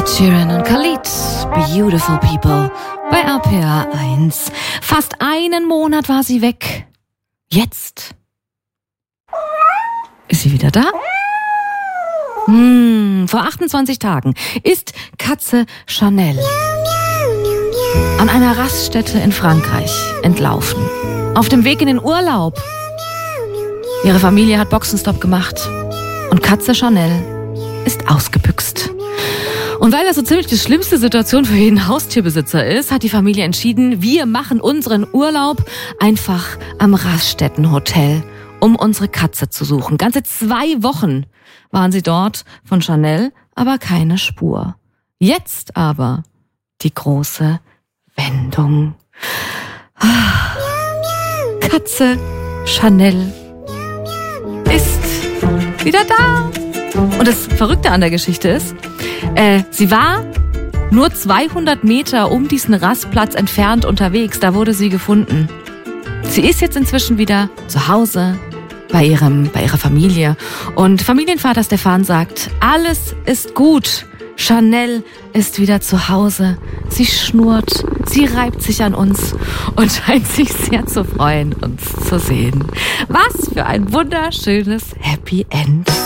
Ed Sheeran und Khalid, Beautiful People, bei RPA 1. Fast einen Monat war sie weg. Jetzt ist sie wieder da. Vor 28 Tagen ist Katze Chanel an einer Raststätte in Frankreich entlaufen. Auf dem Weg in den Urlaub. Ihre Familie hat Boxenstopp gemacht und Katze Chanel ist ausgebüxt. Und weil das so ziemlich die schlimmste Situation für jeden Haustierbesitzer ist, hat die Familie entschieden, wir machen unseren Urlaub einfach am Raststättenhotel, um unsere Katze zu suchen. Ganze 2 Wochen waren sie dort, von Chanel aber keine Spur. Jetzt aber die große Wendung. Katze Chanel ist wieder da. Und das Verrückte an der Geschichte ist, sie war nur 200 Meter um diesen Rastplatz entfernt unterwegs. Da wurde sie gefunden. Sie ist jetzt inzwischen wieder zu Hause bei ihrer Familie. Und Familienvater Stefan sagt, alles ist gut. Chanel ist wieder zu Hause. Sie schnurrt, sie reibt sich an uns und scheint sich sehr zu freuen, uns zu sehen. Was für ein wunderschönes Happy End.